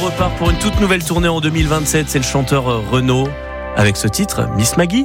repart pour une toute nouvelle tournée en 2027. C'est le chanteur Renaud avec ce titre, Miss Maggie.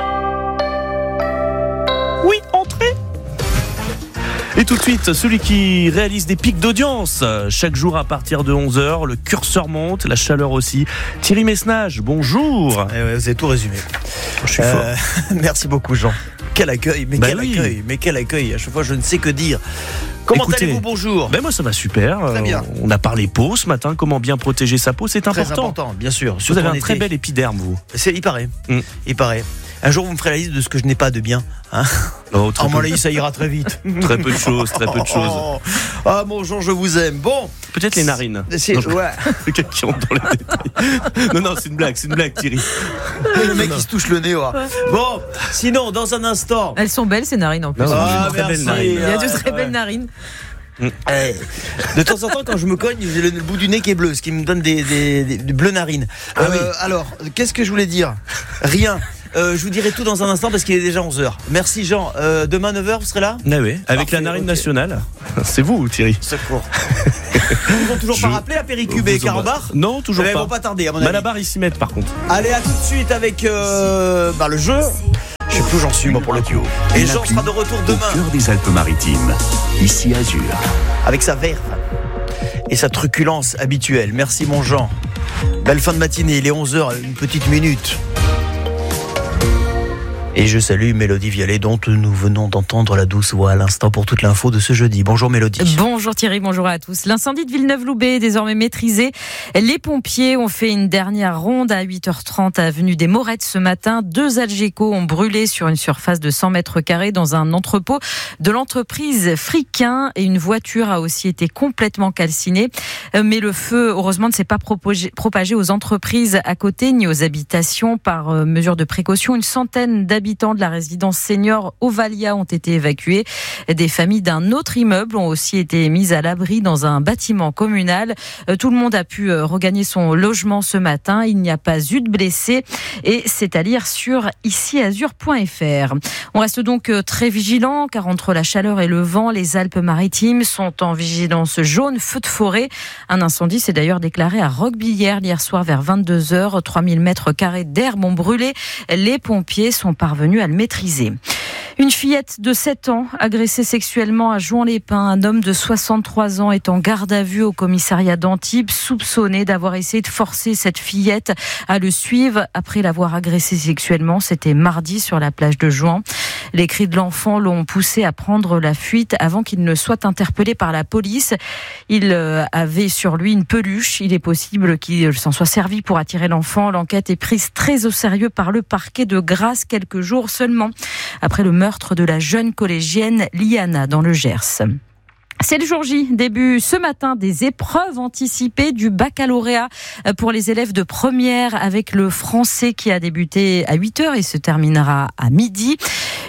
Oui, entrez. Et tout de suite, celui qui réalise des pics d'audience chaque jour à partir de 11h, le curseur monte, la chaleur aussi. Thierry Messnage, bonjour. Ouais, vous avez tout résumé. Je suis fort. Merci beaucoup, Jean. Quel accueil, quel accueil. À chaque fois, je ne sais que dire. Comment allez-vous? Bonjour. Moi, ça va super. Très bien. On a parlé peau ce matin. Comment bien protéger sa peau, c'est Très important. important, bien sûr. Vous avez un très bel épiderme, vous. Il paraît. Il paraît. Un jour, vous me ferez la liste de ce que je n'ai pas de bien. Hein, à mon avis, ça ira très vite. Très peu de choses, très peu de choses. Ah, mon Jean, je vous aime. Bon. Peut-être les narines. Ouais. Le gars qui rentre dans les détails. Non, c'est une blague, Thierry. Le mec qui se touche le nez. Ouais. Bon, sinon, dans un instant. Elles sont belles, ces narines en plus. Merci. Il y a de très belles narines. De temps en temps, quand je me cogne, j'ai le bout du nez qui est bleu, ce qui me donne des bleu narines. Oui. Alors, qu'est-ce que je voulais dire? Rien. Je vous dirai tout dans un instant parce qu'il est déjà 11h. Merci Jean. Demain 9h, vous serez là? Ah oui, avec la narine nationale. C'est vous, Thierry. Secours. Ils vont toujours pas rappeler la Péricube et Carambar? Non, toujours pas. Ils vont pas tarder, à mon avis. Malabar, ils s'y mettent par contre. Allez, à tout de suite avec le jeu. Je sais plus où j'en suis, moi, pour le duo. Et Jean sera de retour demain. Au cœur des Alpes-Maritimes, ici Azur. Avec sa verve et sa truculence habituelle. Merci, mon Jean. Belle fin de matinée, il est 11h, une petite minute. Et je salue Mélodie Vialet, dont nous venons d'entendre la douce voix à l'instant pour toute l'info de ce jeudi. Bonjour Mélodie. Bonjour Thierry, bonjour à tous. L'incendie de Villeneuve-Loubet est désormais maîtrisé. Les pompiers ont fait une dernière ronde à 8h30 avenue des Morettes ce matin. 2 Algeco ont brûlé sur une surface de 100 mètres carrés dans un entrepôt de l'entreprise Friquin et une voiture a aussi été complètement calcinée. Mais le feu, heureusement, ne s'est pas propagé aux entreprises à côté ni aux habitations. Par mesure de précaution, une centaine d'habitants de la résidence senior Ovalia ont été évacués. Des familles d'un autre immeuble ont aussi été mises à l'abri dans un bâtiment communal. Tout le monde a pu regagner son logement ce matin. Il n'y a pas eu de blessés et c'est à lire sur iciazur.fr. On reste donc très vigilant car entre la chaleur et le vent, les Alpes-Maritimes sont en vigilance jaune, feu de forêt. Un incendie s'est d'ailleurs déclaré à Roquebillière hier soir vers 22h. 3000 mètres carrés d'herbe ont brûlé. Les pompiers sont parvenus à le maîtriser. Une fillette de 7 ans agressée sexuellement à Jouan-les-Pins. Un homme de 63 ans est en garde à vue au commissariat d'Antibes, soupçonné d'avoir essayé de forcer cette fillette à le suivre après l'avoir agressée sexuellement. C'était mardi sur la plage de Jouan. Les cris de l'enfant l'ont poussé à prendre la fuite avant qu'il ne soit interpellé par la police. Il avait sur lui une peluche. Il est possible qu'il s'en soit servi pour attirer l'enfant. L'enquête est prise très au sérieux par le parquet de Grasse quelques jours seulement après le meurtre de la jeune collégienne Liana dans le Gers. C'est le jour J, début ce matin des épreuves anticipées du baccalauréat pour les élèves de première avec le français qui a débuté à 8h et se terminera à midi.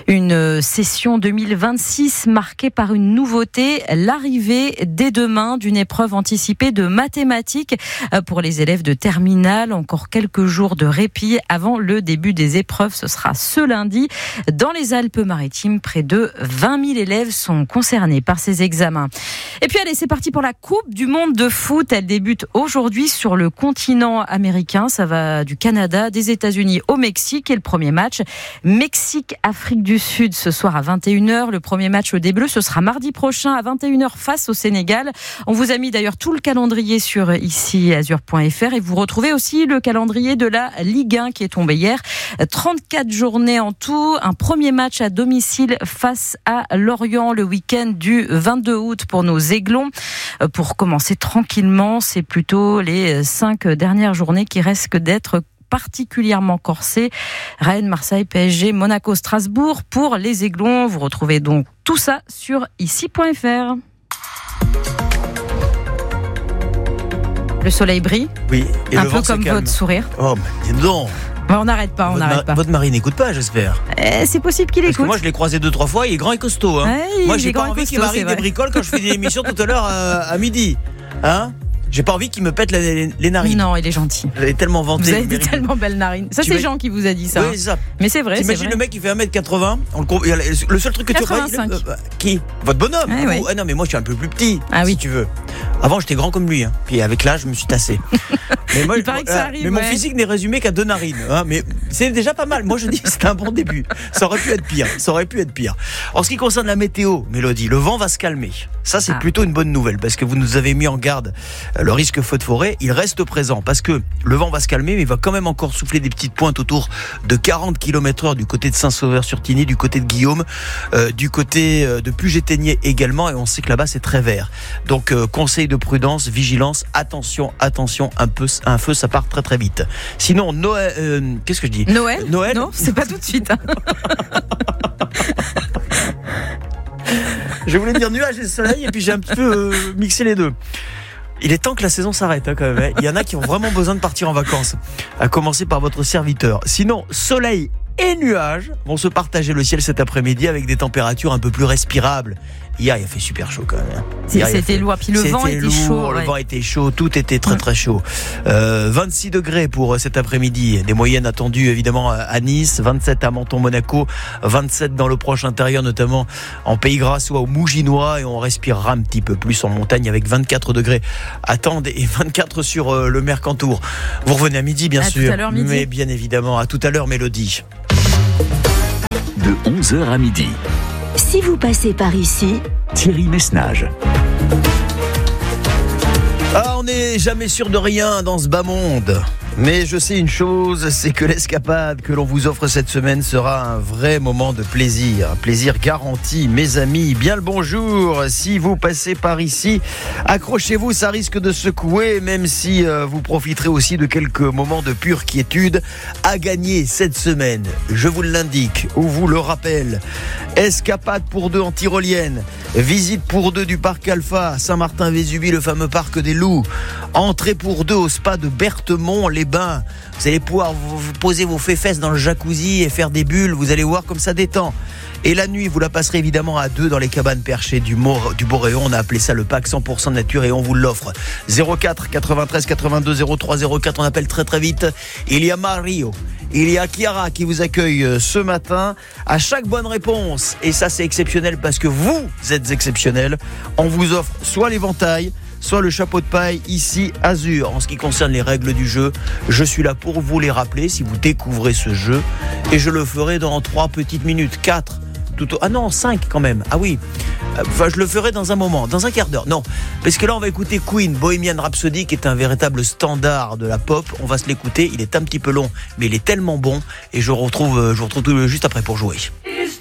Une session 2026 marquée par une nouveauté, l'arrivée dès demain d'une épreuve anticipée de mathématiques pour les élèves de terminale. Encore quelques jours de répit avant le début des épreuves. Ce sera ce lundi. Dans les Alpes-Maritimes, près de 20 000 élèves sont concernés par ces examens. Et puis allez, c'est parti pour la Coupe du Monde de foot. Elle débute aujourd'hui sur le continent américain. Ça va du Canada, des États-Unis au Mexique. Et le premier match, Mexique-Afrique du Sud, ce soir à 21h. Le premier match des Bleus, ce sera mardi prochain à 21h face au Sénégal. On vous a mis d'ailleurs tout le calendrier sur iciazur.fr et vous retrouvez aussi le calendrier de la Ligue 1 qui est tombé hier. 34 journées en tout. Un premier match à domicile face à Lorient le week-end du 22 août pour nos Aiglons. Pour commencer tranquillement, c'est plutôt les 5 dernières journées qui risquent d'être particulièrement corsées. Rennes, Marseille, PSG, Monaco, Strasbourg pour les Aiglons. Vous retrouvez donc tout ça sur ici.fr. Le soleil brille. Oui. Et un le peu vent comme se calme. votre sourire. Oh, mais dis donc. On n'arrête pas, Votre mari n'écoute pas, j'espère. C'est possible qu'il Parce que écoute. moi, je l'ai croisé 2-3 fois, il est grand et costaud. Hein. Ouais, moi, il j'ai est pas grand et envie qu'il costaud, m'arrive c'est des vrai. bricoles quand je fais des émissions tout à l'heure à midi. Hein? J'ai pas envie qu'il me pète les narines. Non, il est gentil. Vous avez tellement vanté. Vous avez des tellement belles narines. Ça, c'est Jean qui vous a dit ça. Oui, c'est ça. Mais c'est vrai. T'imagines le mec qui fait 1m80, le seul truc que 85. tu vois, qui votre bonhomme. Ouais. Ah non, mais moi je suis un peu plus petit. Ah oui. Si tu veux. Avant j'étais grand comme lui, hein. Puis avec l'âge je me suis tassé. Mais moi, Il paraît que ça arrive. mais mon physique n'est résumé qu'à 2 narines. Hein. Mais c'est déjà pas mal. Moi je dis que c'était un bon début. Ça aurait pu être pire. En ce qui concerne la météo, Mélodie, le vent va se calmer. Ça c'est plutôt une bonne nouvelle parce que vous nous avez mis en garde. Le risque feu de forêt, il reste présent parce que le vent va se calmer, mais il va quand même encore souffler des petites pointes autour de 40 km/h du côté de Saint-Sauveur-sur-Tigny, du côté de Guillaume, du côté de Puget-Ténier également, et on sait que là-bas c'est très vert. Donc conseil de prudence, vigilance, attention, un feu ça part très très vite. Sinon Noël, qu'est-ce que je dis ? Noël ? Noël ? Non, c'est pas tout de suite. Hein. Je voulais dire nuages et soleil et puis j'ai un petit peu mixé les deux. Il est temps que la saison s'arrête, hein, quand même. Il y en a qui ont vraiment besoin de partir en vacances, à commencer par votre serviteur. Sinon, soleil et nuages vont se partager le ciel cet après-midi avec des températures un peu plus respirables. Hier, il a fait super chaud quand même. C'était lourd, puis le vent était chaud. Le vent était chaud, tout était très très chaud. 26 degrés pour cet après-midi, des moyennes attendues évidemment à Nice, 27 à Menton-Monaco, 27 dans le proche intérieur, notamment en Pays Gras ou au Mouginois, et on respirera un petit peu plus en montagne avec 24 degrés à Tende et 24 sur le Mercantour. Vous revenez à midi, bien sûr, tout à l'heure, midi. Mais bien évidemment, à tout à l'heure, Mélodie. De 11h à midi, Si vous passez par ici, Thierry Messnage. Ah, on n'est jamais sûr de rien dans ce bas monde. Mais je sais une chose, c'est que l'escapade que l'on vous offre cette semaine sera un vrai moment de plaisir. Un plaisir garanti, mes amis. Bien le bonjour. Si vous passez par ici, accrochez-vous, ça risque de secouer, même si vous profiterez aussi de quelques moments de pure quiétude à gagner cette semaine. Je vous l'indique ou vous le rappelle. Escapade pour 2 en tyrolienne. Visite pour 2 du parc Alpha, Saint-Martin-Vésubie, le fameux parc des Loups. Entrée pour 2 au spa de Berthemont-les-Bains. Vous allez pouvoir vous poser vos fesses dans le jacuzzi et faire des bulles. Vous allez voir comme ça détend. Et la nuit, vous la passerez évidemment à 2 dans les cabanes perchées du Boréon. On a appelé ça le pack 100% nature et on vous l'offre. 04 93 82 03 04. On appelle très très vite. Il y a Mario. Il y a Chiara qui vous accueille ce matin. À chaque bonne réponse, et ça c'est exceptionnel parce que vous êtes exceptionnel, on vous offre soit l'éventail, soit le chapeau de paille ici Azur. En ce qui concerne les règles du jeu, je suis là pour vous les rappeler si vous découvrez ce jeu, et je le ferai dans 3 petites minutes, 4. Ah non, 5 quand même. Ah oui. Enfin, je le ferai dans un moment, dans un quart d'heure. Non, parce que là, on va écouter Queen, Bohemian Rhapsody, qui est un véritable standard de la pop. On va se l'écouter. Il est un petit peu long, mais il est tellement bon. Et je retrouve juste après pour jouer.